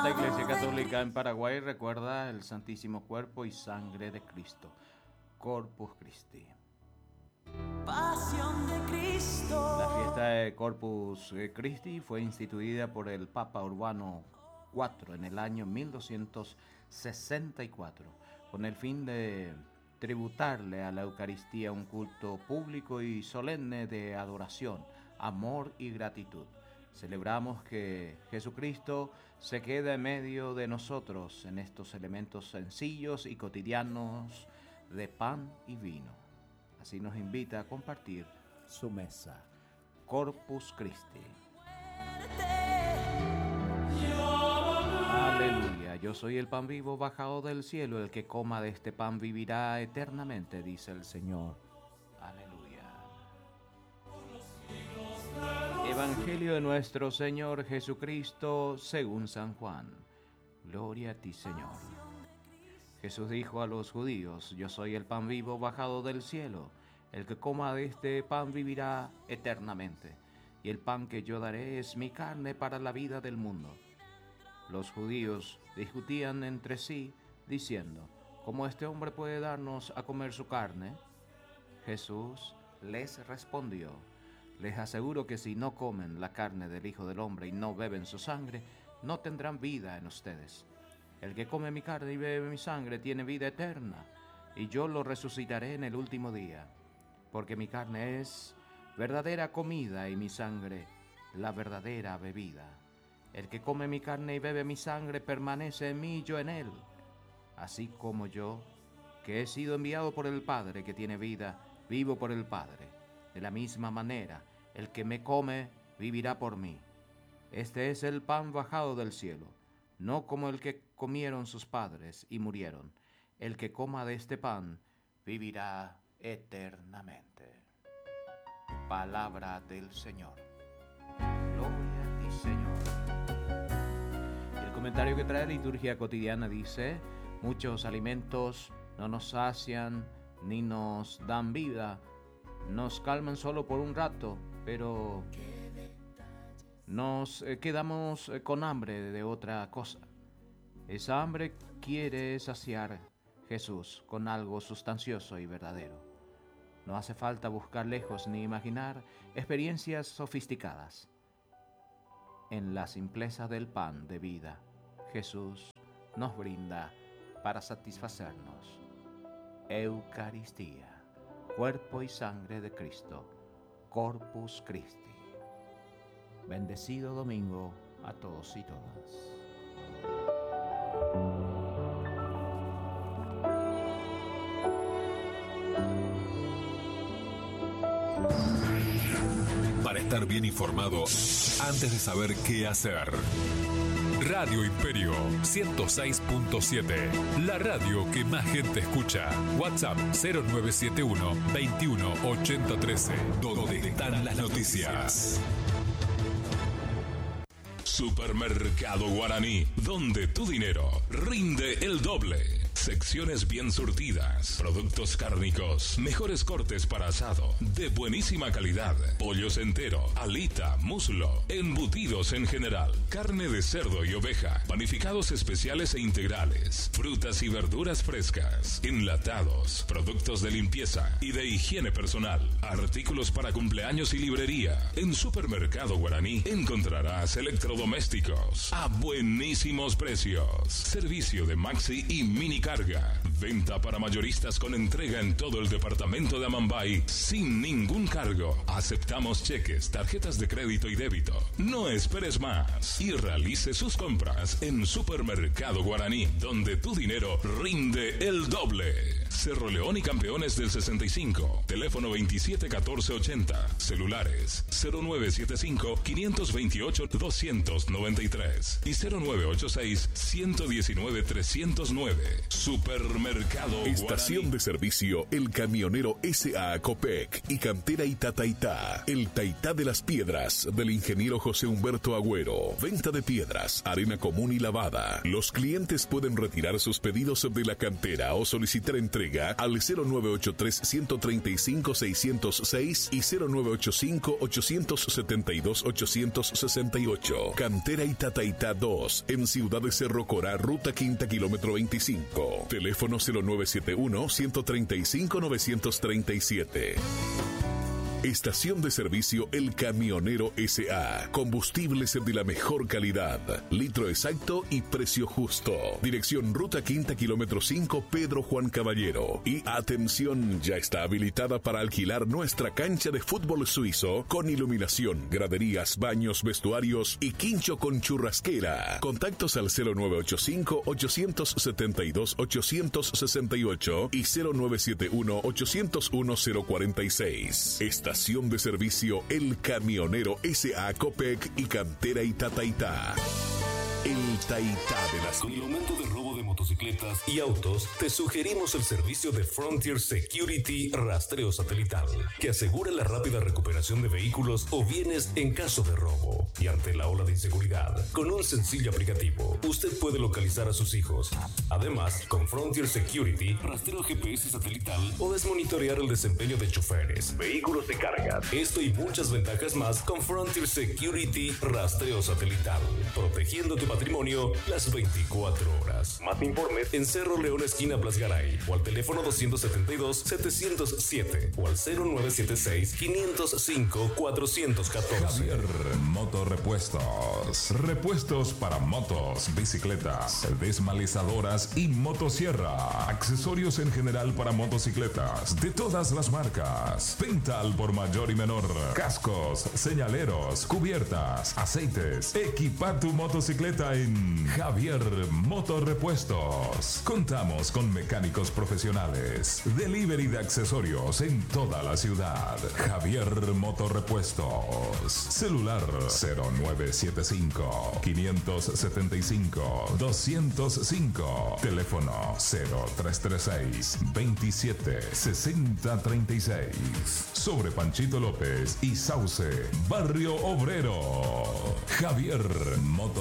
Santa Iglesia Católica en Paraguay recuerda el Santísimo Cuerpo y Sangre de Cristo, Corpus Christi. Pasión de Cristo. La fiesta de Corpus Christi fue instituida por el Papa Urbano IV en el año 1264, con el fin de tributarle a la Eucaristía un culto público y solemne de adoración, amor y gratitud. Celebramos que Jesucristo se queda en medio de nosotros en estos elementos sencillos y cotidianos de pan y vino. Así nos invita a compartir su mesa. Corpus Christi. Aleluya, yo soy el pan vivo bajado del cielo, el que coma de este pan vivirá eternamente, dice el Señor. Aleluya. Evangelio de nuestro Señor Jesucristo según San Juan. Gloria a ti, Señor. Jesús dijo a los judíos: yo soy el pan vivo bajado del cielo. El que coma de este pan vivirá eternamente. Y el pan que yo daré es mi carne para la vida del mundo. Los judíos discutían entre sí, diciendo: ¿cómo este hombre puede darnos a comer su carne? Jesús les respondió: les aseguro que si no comen la carne del Hijo del Hombre y no beben su sangre, no tendrán vida en ustedes. El que come mi carne y bebe mi sangre tiene vida eterna, y yo lo resucitaré en el último día. Porque mi carne es verdadera comida y mi sangre la verdadera bebida. El que come mi carne y bebe mi sangre permanece en mí y yo en él. Así como yo, que he sido enviado por el Padre que tiene vida, vivo por el Padre. De la misma manera, el que me come vivirá por mí. Este es el pan bajado del cielo, no como el que comieron sus padres y murieron. El que coma de este pan vivirá eternamente. Palabra del Señor. Gloria a ti, Señor. El comentario que trae Liturgia Cotidiana dice: muchos alimentos no nos sacian ni nos dan vida, nos calman solo por un rato, pero nos quedamos con hambre de otra cosa. Esa hambre quiere saciar Jesús con algo sustancioso y verdadero. No hace falta buscar lejos ni imaginar experiencias sofisticadas. En la simpleza del pan de vida, Jesús nos brinda para satisfacernos. Eucaristía, cuerpo y sangre de Cristo, Corpus Christi. Bendecido domingo a todos y todas. Para estar bien informado antes de saber qué hacer. Radio Imperio 106.7, la radio que más gente escucha. WhatsApp 0971 21 80 13. ¿Dónde están las noticias? Supermercado Guaraní, donde tu dinero rinde el doble. Secciones bien surtidas, productos cárnicos, mejores cortes para asado, de buenísima calidad, pollos entero, alita, muslo, embutidos en general, carne de cerdo y oveja, panificados especiales e integrales, frutas y verduras frescas, enlatados, productos de limpieza y de higiene personal, artículos para cumpleaños y librería. En Supermercado Guaraní encontrarás electrodomésticos a buenísimos precios, servicio de maxi y mini carga, venta para mayoristas con entrega en todo el departamento de Amambay sin ningún cargo. Aceptamos cheques, tarjetas de crédito y débito. No esperes más y realice sus compras en Supermercado Guaraní, donde tu dinero rinde el doble. Cerro León y Campeones del 65, teléfono 271480, celulares 0975 528 293 y 0986 119 309. Supermercado Estación Guaraní. de servicio El Camionero S.A. Copec y Cantera Itataitá. El Taitá de las Piedras del ingeniero José Humberto Agüero. Venta de piedras, arena común y lavada. Los clientes pueden retirar sus pedidos de la cantera o solicitar entrega entrega al 0983-135-606 y 0985-872-868. Cantera Itataitá 2, en Ciudad de Cerro Corá, Ruta Quinta, kilómetro 25. Teléfono 0971-135-937. Estación de servicio El Camionero S.A. Combustibles de la mejor calidad, litro exacto y precio justo. Dirección Ruta Quinta, kilómetro 5, Pedro Juan Caballero. Y atención, ya está habilitada para alquilar nuestra cancha de fútbol suizo con iluminación, graderías, baños, vestuarios y quincho con churrasquera. Contactos al 0985-872-868 y 0971-801-046. Estación de servicio El Camionero S.A. Copec y Cantera Itataitá. El Taitá de las... Con el aumento del robo de motocicletas y autos, te sugerimos el servicio de Frontier Security Rastreo Satelital, que asegura la rápida recuperación de vehículos o bienes en caso de robo. Y ante la ola de inseguridad, con un sencillo aplicativo, usted puede localizar a sus hijos. Además, con Frontier Security, rastreo GPS satelital, puedes monitorear el desempeño de choferes, vehículos de carga. Esto y muchas ventajas más con Frontier Security Rastreo Satelital, protegiendo tu patrimonio las 24 horas. Más informes en Cerro León, esquina Blasgaray, o al teléfono 272-707 o al 0976-505-414. Javier Motorrepuestos. Repuestos para motos, bicicletas, desmalizadoras y motosierra. Accesorios en general para motocicletas de todas las marcas. Venta al por mayor y menor. Cascos, señaleros, cubiertas, aceites. Equipa tu motocicleta en Javier Motorrepuestos. Contamos con mecánicos profesionales. Delivery de accesorios en toda la ciudad. Javier Motorrepuestos. Celular 0975-575-205. Teléfono 0336-276036. Sobre Panchito López y Sauce, Barrio Obrero. Javier Motorrepuestos.